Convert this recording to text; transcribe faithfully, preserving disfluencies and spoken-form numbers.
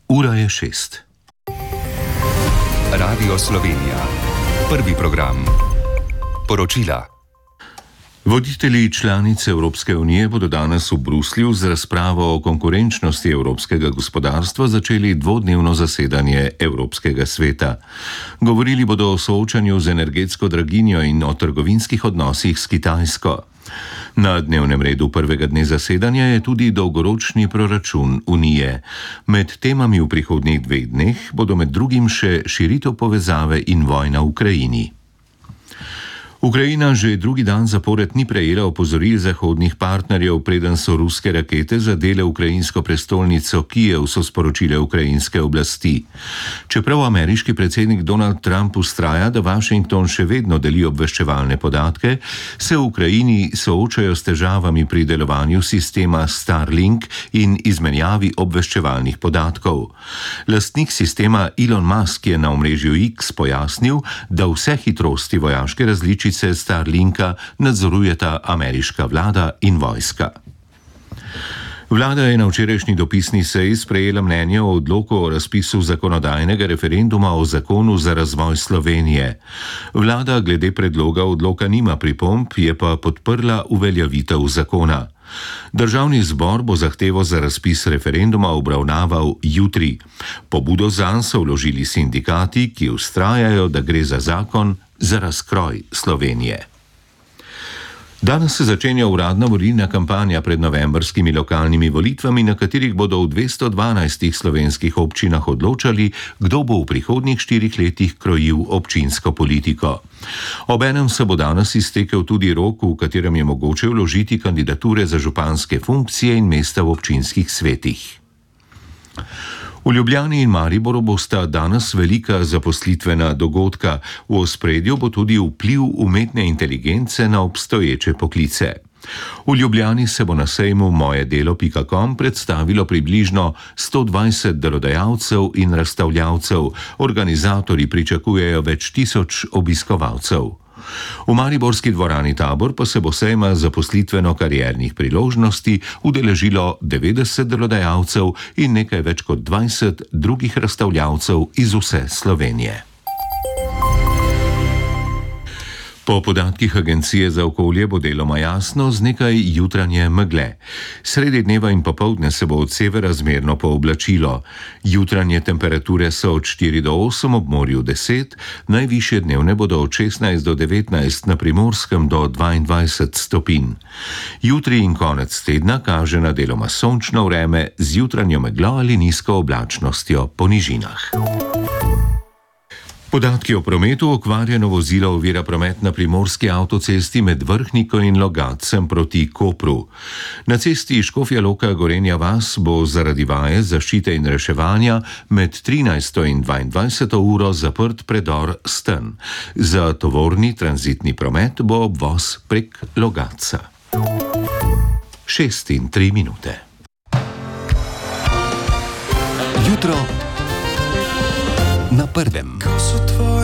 Ura je šest. Radio Slovenija. Prvi program. Poročila. Voditelji članic Evropske unije bodo danes v Bruslju z razpravo o konkurenčnosti evropskega gospodarstva začeli dvodnevno zasedanje Evropskega sveta. Govorili bodo o soočanju z energetsko draginjo in o trgovinskih odnosih s Kitajsko. Na dnevnem redu prvega dne zasedanja je tudi dolgoročni proračun Unije. Med temami v prihodnjih dveh dneh bodo med drugim še širitev povezave in vojna v Ukrajini. Ukrajina že drugi dan zapored ni prejela opozoril zahodnih partnerjev, preden so ruske rakete zadele ukrajinsko prestolnico Kijev, so sporočile ukrajinske oblasti. Čeprav ameriški predsednik Donald Trump vztraja, da Washington še vedno deli obveščevalne podatke, se v Ukrajini soočajo s težavami pri delovanju sistema Starlink in izmenjavi obveščevalnih podatkov. Lastnik sistema Elon Musk je na omrežju X pojasnil, da vse hitrosti vojaške različice Starlinka nadzorujeta ameriška vlada in vojska. Vlada je na včerajšnji dopisni seji sprejela mnenje o odloku o razpisu zakonodajnega referenduma o zakonu za razvoj Slovenije. Vlada glede predloga odloka nima pripomb, je pa podprla uveljavitev zakona. Državni zbor bo zahtevo za razpis referenduma obravnaval jutri. Pobudo zanj so vložili sindikati, ki vztrajajo, da gre za zakon za razkroj Slovenije. Danes se začenja uradna volilna kampanja pred novembrskimi lokalnimi volitvami, na katerih bodo v dvesto dvanajstih slovenskih občinah odločali, kdo bo v prihodnjih štirih letih krojil občinsko politiko. Obenem se bo danes iztekel tudi rok, v katerem je mogoče vložiti kandidature za županske funkcije in mesta v občinskih svetih. V Ljubljani in Mariboru bosta danes velika zaposlitvena dogodka. V ospredju bo tudi vpliv umetne inteligence na obstoječe poklice. V Ljubljani se bo na sejmu moje delo pika com predstavilo približno sto dvajset delodajalcev in razstavljavcev. Organizatorji pričakujejo več tisoč obiskovalcev. V mariborski dvorani Tabor pa se bo sejma zaposlitveno-kariernih priložnosti udeležilo devetdeset delodajalcev in nekaj več kot dvajset drugih razstavljavcev iz vse Slovenije. Po podatkih Agencije za okolje bo deloma jasno z nekaj jutranje megle. Sredi dneva in popoldne se bo od severa zmerno pooblačilo. Jutranje temperature so od štiri do osem, ob morju deset, najvišje dnevne bodo od šestnajst do devetnajst, na Primorskem do dvaindvajset stopinj. Jutri in konec tedna kaže na deloma sončno vreme z jutranjo meglo ali nizko oblačnostjo po nižinah. Podatki o prometu: okvarjeno vozilo ovira promet na primorski avtocesti med Vrhniko in Logatcem proti Kopru. Na cesti Škofja Loka Gorenja vas bo zaradi vaje zaščite in reševanja med trinajsto in dvaindvajseto uro zaprt predor Sten. Za tovorni tranzitni promet bo obvoz prek Logatca. Šest in tri minute. Jutro na prvem.